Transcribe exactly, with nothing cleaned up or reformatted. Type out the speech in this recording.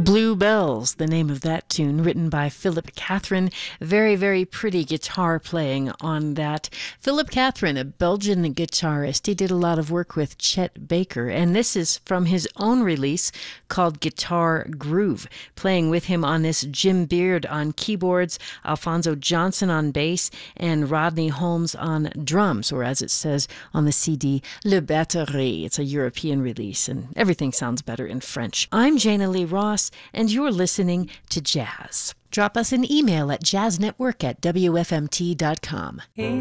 Blue Bells, the name of that tune, written by Philip Catherine. Very, very pretty guitar playing on that. Philip Catherine, a Belgian guitarist. He did a lot of work with Chet Baker, and this is from his own release called Guitar Groove. Playing with him on this, Jim Beard on keyboards, Alfonso Johnson on bass, and Rodney Holmes on drums, or as it says on the C D, Le Batterie. It's a European release, and everything sounds better in French. I'm Jana Lee Ross, and you're listening to Jazz. Drop us an email at jazznetwork at w f m t dot com.